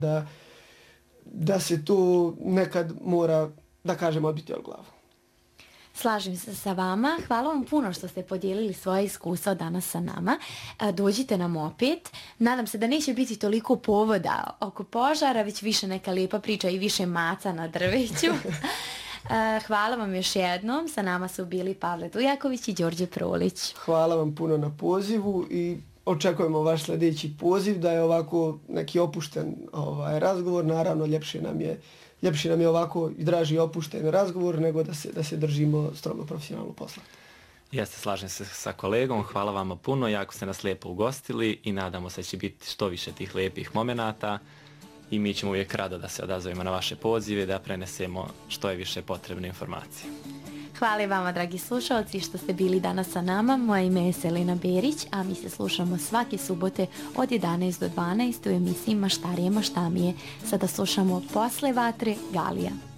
da se to nekad mora, da kažem, odbiti od glavu. Slažem se sa vama. Hvala vam puno što ste podijelili svoje iskustva danas sa nama. Dođite nam opet. Nadam se da neće biti toliko povoda oko požara, već više neka lijepa priča i više maca na drveću. Hvala vam još jednom. Sa nama su bili Pavle Dujaković i Đorđe Prolić. Hvala vam puno na pozivu i očekujemo vaš sljedeći poziv, da je ovako neki opušten razgovor. Naravno, ljepše nam je ovako i draži opušten razgovor nego da se držimo strogo profesionalno posla. Jeste, slažem se sa kolegom, hvala vama puno, jako ste nas lijepo ugostili i nadamo se da će biti što više tih lijepih momenata i mi ćemo uvijek rado da se odazovemo na vaše pozive, da prenesemo što je više potrebne informacije. Hvala vama, dragi slušalci, što ste bili danas sa nama. Moje ime je Selina Berić, a mi se slušamo svake subote od 11 do 12 u emisiji Maštarije maštamije. Sada slušamo Posle vatre Galija.